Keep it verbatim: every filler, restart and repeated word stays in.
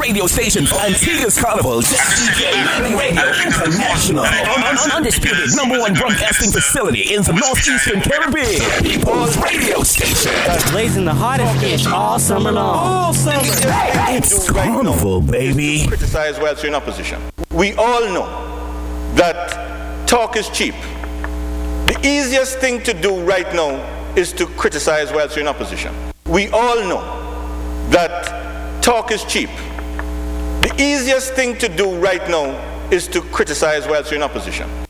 radio station for Antigua's Carnival, D J Radio International. Un- un- undisputed number one broadcasting facility in the Northeastern Caribbean. People's radio station. Blazing the hottest dish all summer long. All summer. It's Carnival, baby. Criticize whilst you're in opposition. We all know that talk is cheap. The easiest thing to do right now is to criticize whilst you're in opposition. We all know that talk is cheap. The easiest thing to do right now is to criticize whilst you're in opposition.